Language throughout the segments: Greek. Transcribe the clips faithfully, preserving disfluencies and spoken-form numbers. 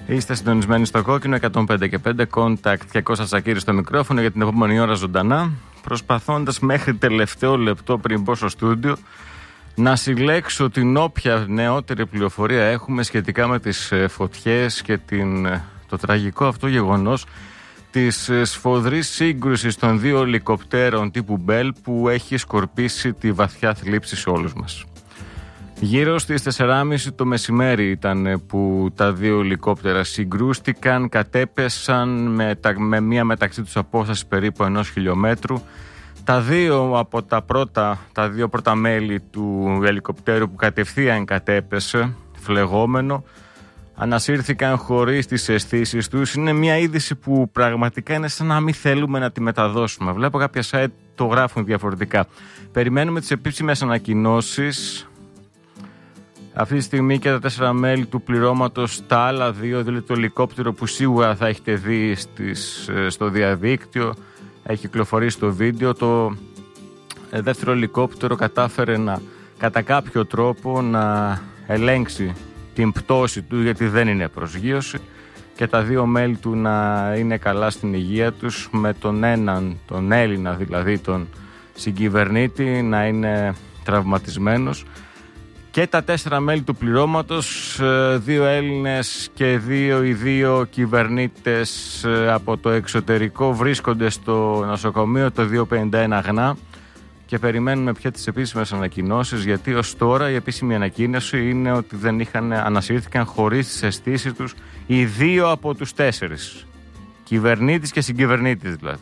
Είστε συντονισμένοι στο Κόκκινο εκατόν πέντε και πέντε, Contact και Κώστα Τσακίρη στο μικρόφωνο για την επόμενη ώρα ζωντανά, προσπαθώντας μέχρι τελευταίο λεπτό πριν μπω στο στούντιο να συλλέξω την όποια νεότερη πληροφορία έχουμε σχετικά με τις φωτιές και την, το τραγικό αυτό γεγονός της σφοδρής σύγκρουσης των δύο ελικοπτέρων τύπου Bell που έχει σκορπίσει τη βαθιά θλίψη σε όλους μας. Γύρω στις τέσσερα και μισή το μεσημέρι ήταν που τα δύο ελικόπτερα συγκρούστηκαν, κατέπεσαν με, τα, με μία μεταξύ τους απόσταση περίπου ενός χιλιόμετρου. Τα δύο από τα πρώτα, τα δύο πρώτα μέλη του ελικοπτέρου που κατευθείαν κατέπεσε, φλεγόμενο, ανασύρθηκαν χωρίς τις αισθήσεις τους. Είναι μια είδηση που πραγματικά είναι σαν να μην θέλουμε να τη μεταδώσουμε. Βλέπω κάποια site το γράφουν διαφορετικά. Περιμένουμε τις επίσημες ανακοινώσεις. Αυτή τη στιγμή και τα τέσσερα μέλη του πληρώματος, τα άλλα δύο, δηλαδή το ελικόπτερο που σίγουρα θα έχετε δει στις, στο διαδίκτυο, έχει κυκλοφορήσει το βίντεο. Το δεύτερο ελικόπτερο κατάφερε να, κατά κάποιο τρόπο να ελέγξει την πτώση του, γιατί δεν είναι προσγείωση, και τα δύο μέλη του να είναι καλά στην υγεία τους, με τον έναν, τον Έλληνα δηλαδή, τον συγκυβερνήτη, να είναι τραυματισμένος. Και τα τέσσερα μέλη του πληρώματος, δύο Έλληνες και δύο οι δύο κυβερνήτες από το εξωτερικό, βρίσκονται στο νοσοκομείο το δύο πενήντα ένα Γνά και περιμένουμε πια τις επίσημες ανακοινώσεις, γιατί ως τώρα η επίσημη ανακοίνωση είναι ότι δεν είχαν, ανασύρθηκαν χωρίς τις αισθήσεις τους οι δύο από τους τέσσερις. Κυβερνήτης και συγκυβερνήτης δηλαδή.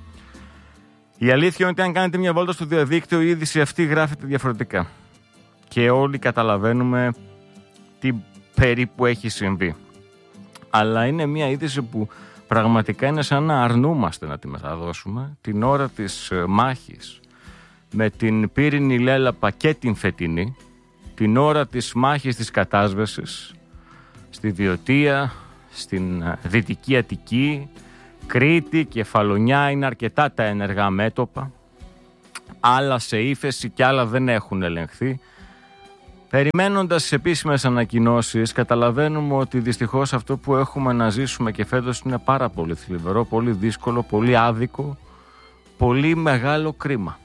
Η αλήθεια είναι ότι αν κάνετε μια βόλτα στο διαδίκτυο, η είδηση αυτή γράφεται διαφορετικά. Και όλοι καταλαβαίνουμε τι περίπου έχει συμβεί. Αλλά είναι μια είδηση που πραγματικά είναι σαν να αρνούμαστε να τη μεταδώσουμε την ώρα της μάχης με την πύρινη λέλαπα και την φετινή, την ώρα της μάχης της κατάσβεσης στη Βιωτία, στην Δυτική Αττική, Κρήτη, Κεφαλονιά. Είναι αρκετά τα ενεργά μέτωπα, άλλα σε ύφεση και άλλα δεν έχουν ελεγχθεί. Περιμένοντας τις επίσημες ανακοινώσεις, καταλαβαίνουμε ότι δυστυχώς αυτό που έχουμε να ζήσουμε και φέτος είναι πάρα πολύ θλιβερό, πολύ δύσκολο, πολύ άδικο, πολύ μεγάλο κρίμα.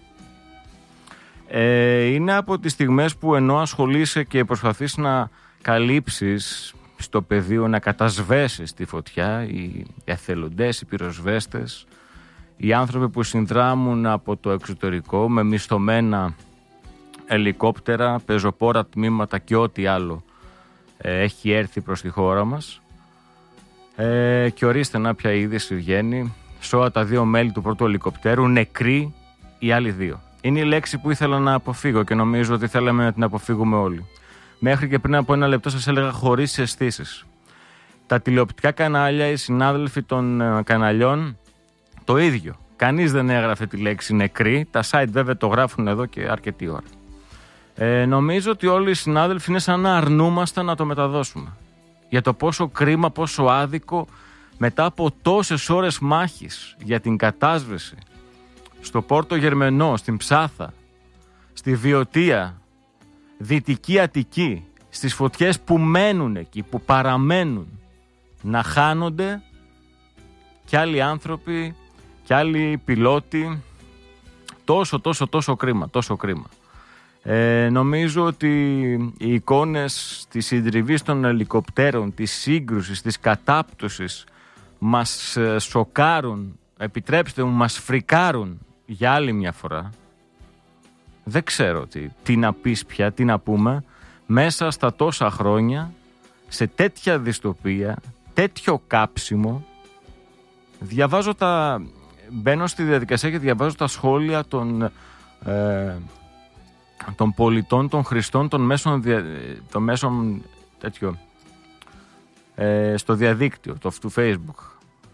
Ε, είναι από τις στιγμές που ενώ ασχολείσαι και προσπαθείς να καλύψεις στο πεδίο, να κατασβέσεις τη φωτιά, οι εθελοντές, οι πυροσβέστες, οι άνθρωποι που συνδράμουν από το εξωτερικό με μισθωμένα ελικόπτερα, πεζοπόρα τμήματα και ό,τι άλλο ε, έχει έρθει προς τη χώρα μας. Ε, και ορίστε να ποια είδηση βγαίνει. Σώα τα δύο μέλη του πρώτου ελικοπτέρου, νεκροί οι άλλοι δύο. Είναι η λέξη που ήθελα να αποφύγω και νομίζω ότι θέλαμε να την αποφύγουμε όλοι. Μέχρι και πριν από ένα λεπτό σας έλεγα χωρίς αισθήσεις. Τα τηλεοπτικά κανάλια, οι συνάδελφοι των ε, καναλιών, το ίδιο. Κανείς δεν έγραφε τη λέξη νεκροί. Τα site βέβαια το γράφουν εδώ και αρκετή ώρα. Ε, νομίζω ότι όλοι οι συνάδελφοι είναι σαν να αρνούμαστε να το μεταδώσουμε. Για το πόσο κρίμα, πόσο άδικο μετά από τόσες ώρες μάχης για την κατάσβεση στο Πόρτο Γερμενό, στην Ψάθα, στη Βιωτία, Δυτική Αττική, στις φωτιές που μένουν εκεί, που παραμένουν, να χάνονται κι άλλοι άνθρωποι κι άλλοι πιλότοι. Τόσο, τόσο, τόσο κρίμα, τόσο κρίμα. Ε, νομίζω ότι οι εικόνες της συντριβής των ελικοπτέρων, της σύγκρουσης, της κατάπτωσης μας σοκάρουν, επιτρέψτε μου, μας φρικάρουν για άλλη μια φορά. Δεν ξέρω τι, τι να πεις πια, τι να πούμε μέσα στα τόσα χρόνια, σε τέτοια δυστοπία, τέτοιο κάψιμο. Διαβάζω τα, μπαίνω στη διαδικασία και διαβάζω τα σχόλια των ε, των πολιτών, των χρηστών, των μέσων, των μέσων τέτοιο, ε, στο διαδίκτυο, το, του Facebook.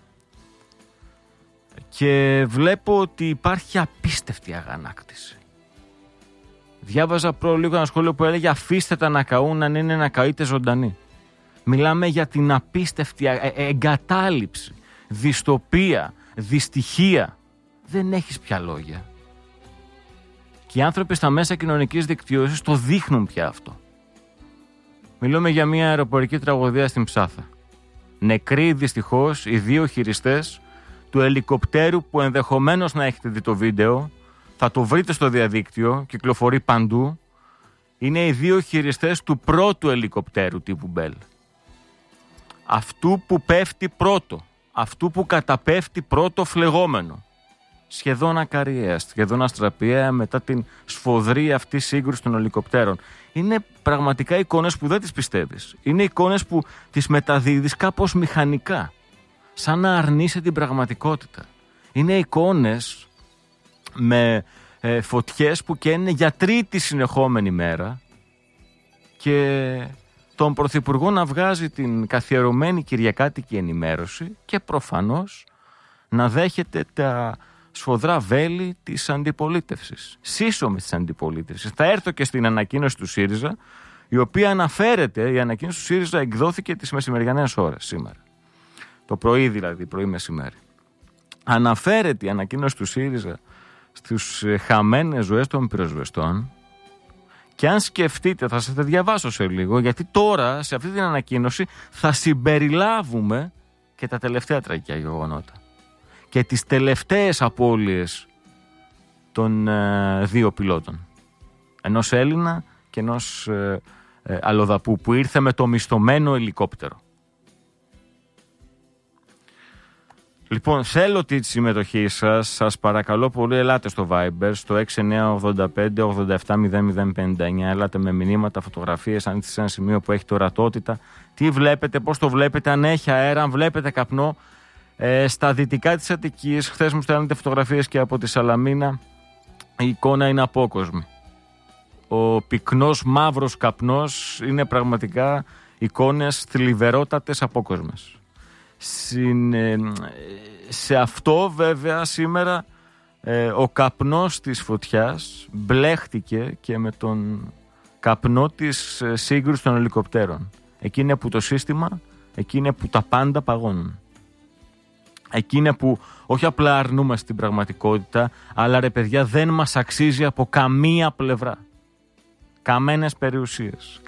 Και βλέπω ότι υπάρχει απίστευτη αγανάκτηση. Διάβαζα προ λίγο ένα σχόλιο που έλεγε αφήστε τα να καούν, αν είναι να καείτε ζωντανοί. Μιλάμε για την απίστευτη ε, ε, εγκατάλειψη, δυστοπία, δυστυχία. Δεν έχεις πια λόγια. Και οι άνθρωποι στα μέσα κοινωνικής δικτύωσης το δείχνουν πια αυτό. Μιλούμε για μια αεροπορική τραγωδία στην Ψάθα. Νεκροί δυστυχώς οι δύο χειριστές του ελικοπτέρου που ενδεχομένως να έχετε δει το βίντεο, θα το βρείτε στο διαδίκτυο, κυκλοφορεί παντού. Είναι οι δύο χειριστές του πρώτου ελικοπτέρου τύπου Bell. Αυτού που πέφτει πρώτο, αυτού που καταπέφτει πρώτο φλεγόμενο. Σχεδόν ακαριέα, σχεδόν αστραπιαία μετά την σφοδρή αυτή σύγκρουση των ελικοπτέρων. Είναι πραγματικά εικόνες που δεν τις πιστεύεις. Είναι εικόνες που τις μεταδίδεις κάπως μηχανικά, σαν να αρνείσαι την πραγματικότητα. Είναι εικόνες με ε, φωτιές που καίνε για τρίτη συνεχόμενη μέρα και τον Πρωθυπουργό να βγάζει την καθιερωμένη κυριακάτικη ενημέρωση και προφανώς να δέχεται τα σφοδρά βέλη της αντιπολίτευσης, σύσσωμης της αντιπολίτευσης. Θα έρθω και στην ανακοίνωση του ΣΥΡΙΖΑ, η οποία αναφέρεται, η ανακοίνωση του ΣΥΡΙΖΑ εκδόθηκε τις μεσημεριανές ώρες σήμερα. Το πρωί δηλαδή, πρωί μεσημέρι. Αναφέρεται η ανακοίνωση του ΣΥΡΙΖΑ στους χαμένες ζωές των πυροσβεστών και αν σκεφτείτε, θα σας τα διαβάσω σε λίγο, γιατί τώρα σε αυτή την ανακοίνωση θα συμπεριλάβουμε και τα τελευταία τραγικά γεγονότα και τις τελευταίες απώλειες των ε, δύο πιλότων. Ενός Έλληνα και ενός ε, ε, αλλοδαπού που ήρθε με το μισθωμένο ελικόπτερο. Λοιπόν, θέλω τη συμμετοχή σας. Σας παρακαλώ πολύ, ελάτε στο Viber, στο έξι εννιά ογδόντα πέντε ογδόντα επτά μηδέν μηδέν πενήντα εννιά. Ελάτε με μηνύματα, φωτογραφίες, αν είστε σε ένα σημείο που έχετε ορατότητα. Τι βλέπετε, πώς το βλέπετε, αν έχει αέρα, αν βλέπετε καπνό. Ε, στα δυτικά της Αττικής, χθες μου στέλνετε φωτογραφίες και από τη Σαλαμίνα, η εικόνα είναι απόκοσμη. Ο πυκνός μαύρος καπνός είναι πραγματικά εικόνες θλιβερότατες απόκοσμες. Συν, ε, σε αυτό βέβαια σήμερα ε, ο καπνός της φωτιάς μπλέχτηκε και με τον καπνό της ε, σύγκρουσης των ελικοπτέρων. Εκεί είναι που το σύστημα, εκεί είναι που τα πάντα παγώνουν. Εκεί είναι που όχι απλά αρνούμαστε την πραγματικότητα, αλλά ρε παιδιά δεν μας αξίζει από καμία πλευρά. Καμένες περιουσίες.